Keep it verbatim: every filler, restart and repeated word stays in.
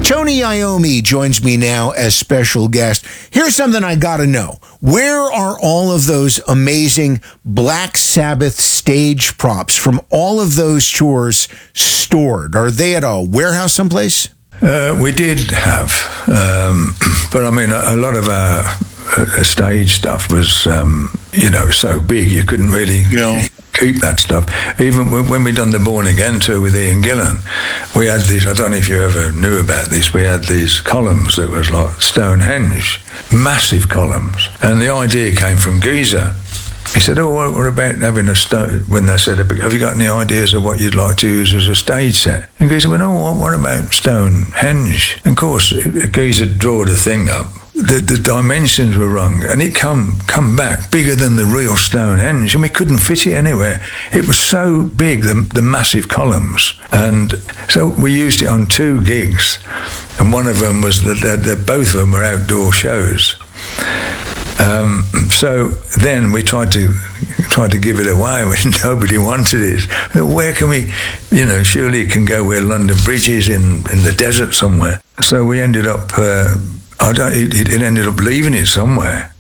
Tony Iommi joins me now as special guest. Here's something I got to know. Where are all of those amazing Black Sabbath stage props from all of those tours stored? Are they at a warehouse someplace? Uh, we did have, um, but I mean, a, a lot of our uh, stage stuff was, um, you know, so big you couldn't really Yeah. keep that stuff. Even when, when we done the Born Again tour with Ian Gillan, we had these, I don't know if you ever knew about this, we had these columns that was like Stonehenge, massive columns. And the idea came from Geezer. He said, oh, what, what about having a stone, when they said, have you got any ideas of what you'd like to use as a stage set? And Geezer went, oh, what, what about Stonehenge? And of course, Geezer drew the thing up. The, the dimensions were wrong, and it come come back bigger than the real Stonehenge, and we couldn't fit it anywhere. It was so big, the, the massive columns, and so we used it on two gigs, and one of them was that the, the, both of them were outdoor shows. Um, so then we tried to tried to give it away when nobody wanted it. Where can we, you know, surely it can go where London Bridge is, in, in the desert somewhere. So we ended up. Uh, I don't, it, it ended up leaving it somewhere.